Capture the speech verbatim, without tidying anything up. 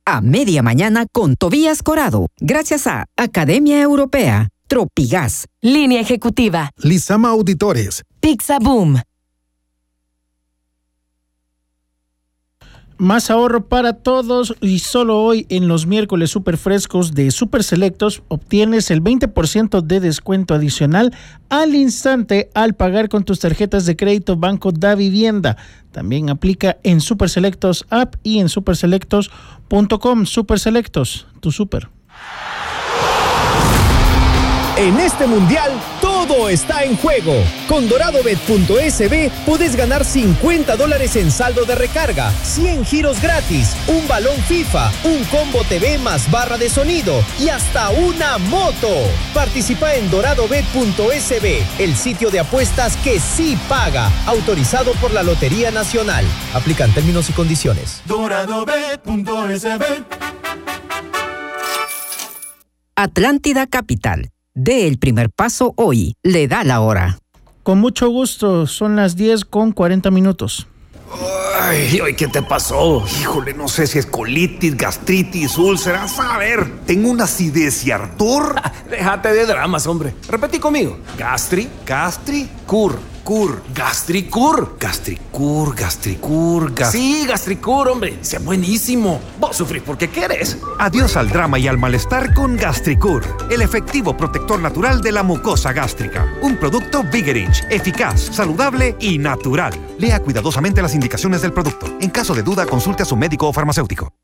a media mañana con Tobías Corado, gracias a Academia Europea, Tropigas, Línea Ejecutiva, Lizama Auditores, Pizza Boom. Más ahorro para todos y solo hoy en los miércoles super frescos de Super Selectos obtienes el veinte por ciento de descuento adicional al instante al pagar con tus tarjetas de crédito Banco Da Vivienda. También aplica en Super Selectos app y en super selectos punto com. Super Selectos, tu super. En este mundial, todo está en juego. Con doradobet punto es be puedes ganar cincuenta dólares en saldo de recarga, cien giros gratis, un balón FIFA, un combo T V más barra de sonido y hasta una moto. Participa en doradobet punto es be, el sitio de apuestas que sí paga. Autorizado por la Lotería Nacional. Aplican términos y condiciones. doradobet punto es be. Atlántida Capital. Dé el primer paso hoy. Le da la hora. Con mucho gusto, son las diez con cuarenta minutos. Ay, ay, ¿qué te pasó? Híjole, no sé si es colitis, gastritis, úlceras. A ver, tengo una acidez y ardor. Déjate de dramas, hombre. Repetí conmigo. Gastri, Gastri, cur. cur, Gastricur. gastricur, gastricur, gas... Sí, Gastricur, hombre. Sea buenísimo. Vos sufrís porque querés. Adiós al drama y al malestar con Gastricur, el efectivo protector natural de la mucosa gástrica. Un producto Vigerich, eficaz, saludable y natural. Lea cuidadosamente las indicaciones del producto. En caso de duda, consulte a su médico o farmacéutico.